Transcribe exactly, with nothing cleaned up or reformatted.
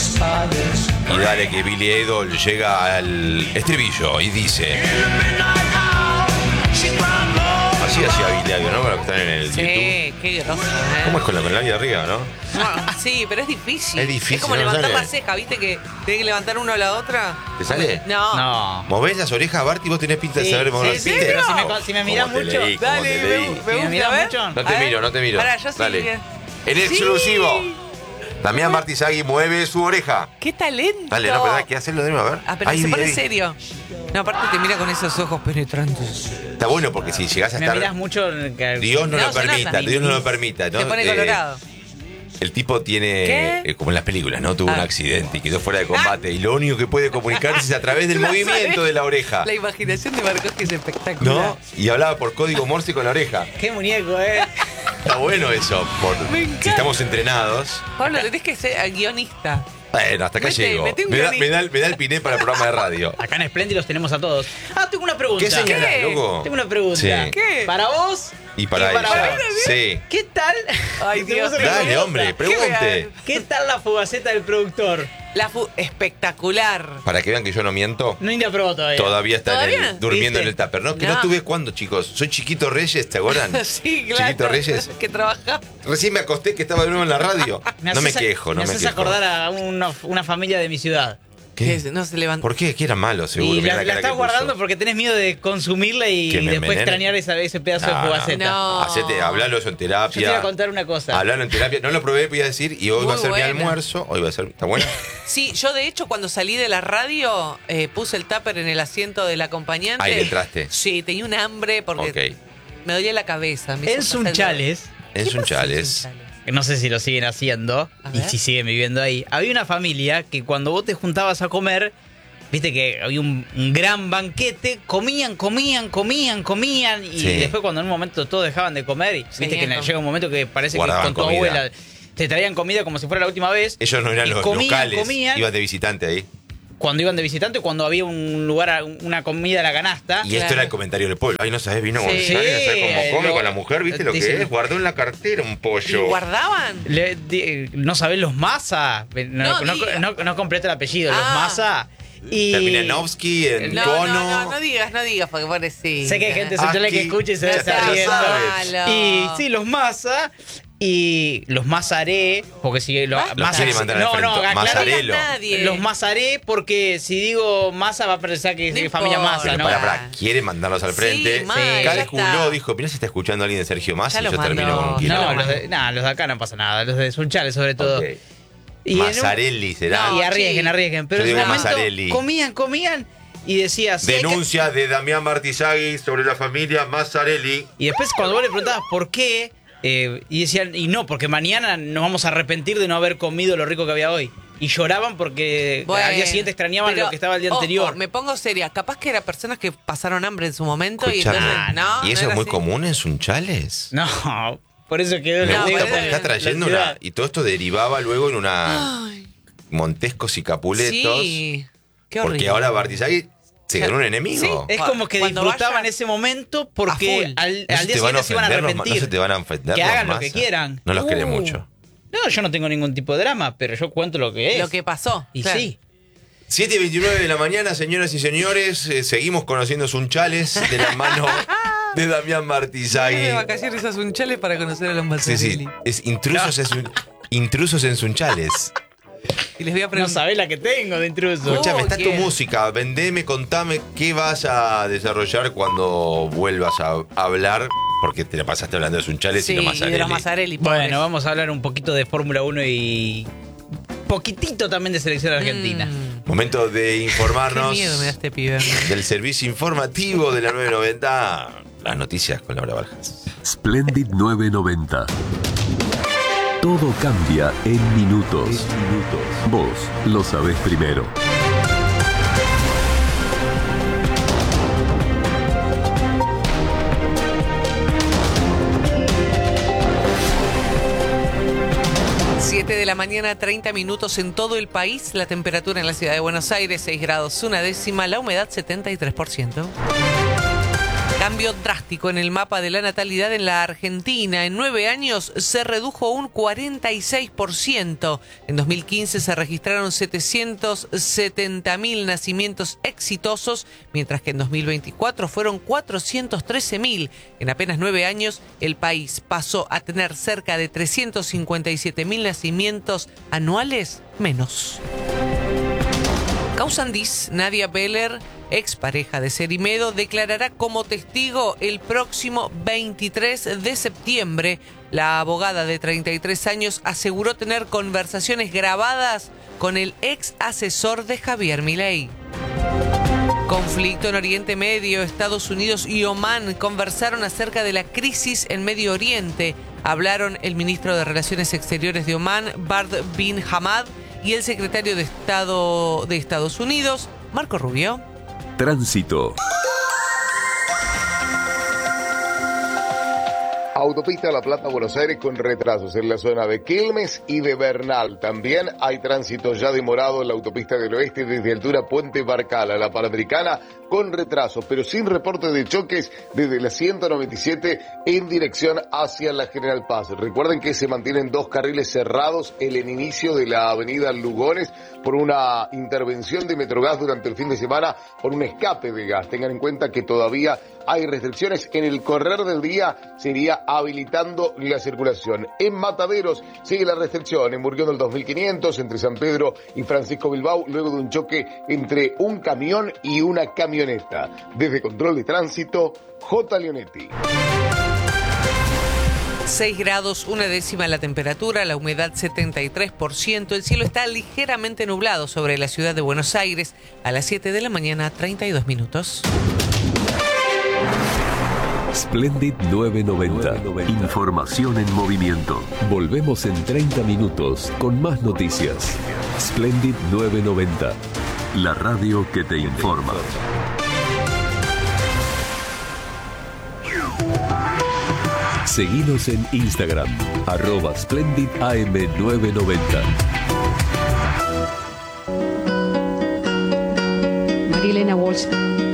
Y dale que Billy Idol llega al estribillo y dice... Así hacía Billy Idol, ¿no? Para los que están en el Sí, YouTube. qué grosso, ¿eh? ¿Cómo es con la, con la vida arriba, no? No, sí, pero es difícil. Es difícil, Es como no levantar sale. la ceja, ¿viste? Que tiene que levantar uno a la otra. ¿Te sale? No. No. ¿Movés las orejas, Barty? Vos tenés pinta de Sí, saber mover sí, las sí, pintas. pero si me, si me mirás ¿Cómo te mucho. leí? ¿Cómo Dale, te me, leí? me ¿Me gusta, mirás a ver. mucho? No A te ver. miro, no te miro. Pará, yo sí. Dale. bien. En exclusivo, Damián Martizagui mueve su oreja. ¡Qué talento! Dale, no, pero ¿qué hacerlo de nuevo? A ver. Ah, pero Ahí se vi, pone ahí vi. serio. No, aparte te mira con esos ojos penetrantes. Está bueno porque si llegás a Me estar... mirás mucho. que- Dios no, No, lo se permita, nota. Dios no lo permita. ¿no? Se pone Eh, colorado. El tipo tiene, ¿Qué? eh, como en las películas, ¿no? Tuvo un Ah. accidente y quedó fuera de combate. Y lo único que puede comunicarse es a través del No movimiento sabés. de la oreja. La imaginación de Marcos que es espectacular. ¿No? Y hablaba por código Morse con la oreja. Qué muñeco, eh. Está bueno eso. Por, Me encanta. si estamos entrenados. Pablo, tenés que ser guionista. Bueno, hasta acá Mete- llego. mete un Me da, guionista. me, da, el- me da el piné para el programa de radio. Acá en Splendid los tenemos a todos. Ah, tengo una pregunta. ¿Qué señalás, ¿Qué? loco? Tengo una pregunta. Sí. ¿Qué? Para vos Y para y para ella. vos. Sí. ¿Qué tal? Ay, Te Dios. puse una Dale, pregunta. hombre, pregunte. ¿Qué tal la fugaceta del productor? La fu espectacular. Para que vean que yo no miento. No ni aprobó todavía. Todavía está en ¿Todavía? el- durmiendo ¿Viste? en el tupper. No, que No. no tuve cuándo, chicos. Soy Chiquito Reyes, ¿te acuerdan? Sí, claro. Chiquito Reyes. Que trabaja. Recién me acosté que estaba de nuevo en la radio. Me no me haces a- quejo, no me, me haces quejo. acordar a una, una familia de mi ciudad. ¿Qué? Que No se levanta. ¿Por qué? Que era malo, seguro. Y Mirá la, la cara estás que guardando puso. porque tenés miedo de consumirla y ¿Que me después envenene? extrañar esa- ese pedazo No, de no. fugaceta. No. Hacete, hablalo eso en Yo te iba terapia. a contar una cosa. Hablalo en terapia. No lo probé, voy a decir. Y hoy Muy va a ser buena. mi almuerzo. Hoy va a ser. ¿Está bueno? Sí, yo de hecho cuando salí de la radio eh, puse el tupper en el asiento del acompañante. Ahí le entraste. Sí, tenía un hambre porque Ok. me dolía la cabeza. me En hizo pasar- Sunchales, En ¿Qué pasó Sunchales. Sunchales? que no sé si lo siguen haciendo A y ver. si siguen viviendo ahí, había una familia que cuando vos te juntabas a comer, viste que había un, un gran banquete, comían, comían, comían, comían y Sí. después cuando en un momento todos dejaban de comer y viste Seguían que com- llega un momento que parece Guardaban que con tu comida. abuela te traían comida como si fuera la última vez. Ellos no eran Y los comían, locales. comían. Iban de visitante ahí. Cuando iban de visitante, cuando había un lugar, una comida a la canasta. Y esto Claro. era el comentario del pueblo. Ay, no sabes, vino Sí. González, ¿sabes cómo come lo- con la mujer? ¿Viste lo que dice- es? Guardó en la cartera un ¿Y pollo. guardaban? Le- di- no sabés los Massa. No, No no, diga. no, no completo el apellido, los Ah. Massa. Y Terminanovsky en No, tono. no, no, no digas, no digas, porque pobrecita. sé que hay gente Aquí central que escucha y se ya está sabes. riendo. Y sí, los Massa y los Mazaré, porque si lo, Basta. Massa- Quiere mandar al no, frente. no, aclaro- Mazzarello. nadie. los Mazaré porque si digo Massa va a pensar que es No de familia importa. Massa, Pero ¿no? pará, pará, quiere mandarlos al Sí, frente. mal, ya Calculó, está. dijo, mirá si está escuchando a alguien de Sergio Massa Ya y lo yo termino mandó. con un kilo. No, los de, nah, los de acá no pasa nada, los de Sunchales sobre todo. Ok. Y en un- Mazzarelli será. No, y arriesguen, sí. arriesguen. Pero Yo en digo un momento Mazzarelli. comían, comían y decía sí, hay que- Denuncia de Damián Martizagui sobre la familia Mazzarelli. Y después cuando vos le preguntabas por qué, eh, y decían, y no, porque mañana nos vamos a arrepentir de no haber comido lo rico que había hoy. Y lloraban porque Bueno, al día siguiente extrañaban pero, lo que estaba el día ojo, anterior. Me pongo seria. Capaz que eran personas que pasaron hambre en su momento y Escuchame, entonces. No, ¿y eso no es era muy así. común en Sunchales? No, por eso quedó Me la- No, gusta pero porque era- está trayendo la una... ciudad. Y todo esto derivaba luego en una... Ay, Montescos y Capuletos. sí. Qué Porque horrible. ahora Martizagui se ganó un enemigo. Sí, Es como que Cuando disfrutaban vaya ese momento a porque full. al, ¿No al se día te van a siguiente se iban a ofender los- arrepentir. ¿No se te van a ofender Que los hagan lo Massa? que quieran. No los querés Uh. mucho. No, yo no tengo ningún tipo de drama, pero yo cuento lo que es. Lo que pasó. Y claro. sí. siete y veintinueve de la mañana, señoras y señores, eh, seguimos conociendo Sunchales de la mano de Damián Irme de Martizagui. vacaciones a Sunchales para conocer a los Sí, Mazzarelli. sí, es intrusos, en, Sun- intrusos en Sunchales. Y les voy a No preguntar. sabés la que tengo de intruso. Oh, Escuchame, está tu ¿quién? música, vendeme, contame qué vas a desarrollar cuando vuelvas a hablar, porque te la pasaste hablando de Sunchales Sí, y no y de los Mazzarelli. Mazzarelli. pobres. Bueno, vamos a hablar un poquito de Fórmula uno y poquitito también de selección argentina. Mm, Momento de qué informarnos miedo me da este pibe. del servicio informativo de la nueve noventa. Las noticias con Laura Baljas. Splendid nueve noventa. Todo cambia en minutos. Vos lo sabés primero. siete de la mañana, treinta minutos en todo el país. La temperatura en la ciudad de Buenos Aires, seis grados una décima. La humedad, setenta y tres por ciento. Cambio drástico en el mapa de la natalidad en la Argentina. En nueve años se redujo un cuarenta y seis por ciento. En dos mil quince se registraron setecientos setenta mil nacimientos exitosos, mientras que en dos mil veinticuatro fueron cuatrocientos trece mil. En apenas nueve años, el país pasó a tener cerca de trescientos cincuenta y siete mil nacimientos anuales menos. Causandís, Nadia Beller, expareja de Cerimedo, declarará como testigo el próximo veintitrés de septiembre. La abogada de treinta y tres años aseguró tener conversaciones grabadas con el ex asesor de Javier Milei. Conflicto en Oriente Medio. Estados Unidos y Omán conversaron acerca de la crisis en Medio Oriente. Hablaron el ministro de Relaciones Exteriores de Omán, Bard bin Hamad, y el secretario de Estado de Estados Unidos, Marco Rubio. Tránsito. Autopista La Plata-Buenos Aires con retrasos en la zona de Quilmes y de Bernal. También hay tránsito ya demorado en la autopista del oeste desde altura Puente Barcal a la Panamericana con retrasos, pero sin reporte de choques desde la ciento noventa y siete en dirección hacia la General Paz. Recuerden que se mantienen dos carriles cerrados en el inicio de la avenida Lugones por una intervención de Metrogas durante el fin de semana por un escape de gas. Tengan en cuenta que todavía hay restricciones. En el correr del día sería habilitando la circulación. En Mataderos sigue la restricción en Burguón del dos mil quinientos entre San Pedro y Francisco Bilbao luego de un choque entre un camión y una camioneta. Desde Control de Tránsito, J. Leonetti. seis grados, una décima la temperatura, la humedad setenta y tres por ciento. El cielo está ligeramente nublado sobre la ciudad de Buenos Aires. A las siete de la mañana, treinta y dos minutos. Splendid nueve noventa. Información en movimiento. Volvemos en treinta minutos con más noticias. Splendid nueve noventa. La radio que te informa. Seguinos en Instagram, arroba Splendid A M nueve noventa. María Elena Walsh.